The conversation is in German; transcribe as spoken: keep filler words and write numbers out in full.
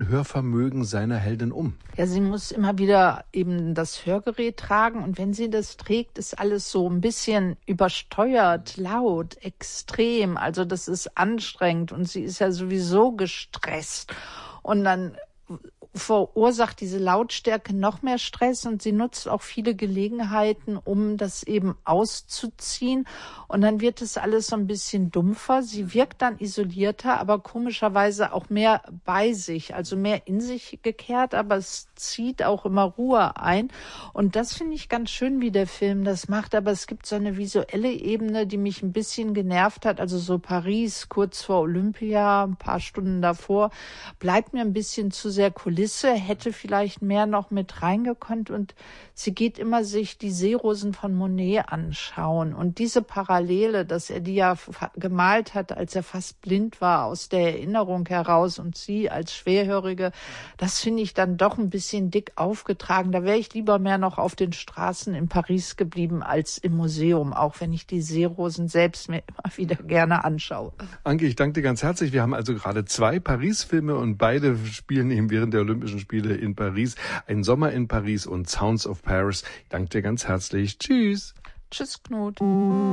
Hörvermögen seiner Heldin um? Ja, sie muss immer wieder eben das Hörgerät tragen und wenn sie das trägt, ist alles so ein bisschen übersteuert, laut, extrem. Also das ist anstrengend und sie ist ja sowieso gestresst und dann verursacht diese Lautstärke noch mehr Stress und sie nutzt auch viele Gelegenheiten, um das eben auszuziehen und dann wird es alles so ein bisschen dumpfer. Sie wirkt dann isolierter, aber komischerweise auch mehr bei sich, also mehr in sich gekehrt, aber es zieht auch immer Ruhe ein und das finde ich ganz schön, wie der Film das macht, aber es gibt so eine visuelle Ebene, die mich ein bisschen genervt hat, also so Paris kurz vor Olympia, ein paar Stunden davor, bleibt mir ein bisschen zu sehr Kulisse, hätte vielleicht mehr noch mit reingekonnt und sie geht immer sich die Seerosen von Monet anschauen und diese Parallele, dass er die ja gemalt hat, als er fast blind war, aus der Erinnerung heraus und sie als Schwerhörige, das finde ich dann doch ein bisschen dick aufgetragen. Da wäre ich lieber mehr noch auf den Straßen in Paris geblieben als im Museum, auch wenn ich die Seerosen selbst mir immer wieder gerne anschaue. Anke, ich danke dir ganz herzlich. Wir haben also gerade zwei Paris-Filme und beide spielen eben während der Olympischen Spiele in Paris. Ein Sommer in Paris und Sounds of Paris. Ich danke dir ganz herzlich. Tschüss. Tschüss, Knut.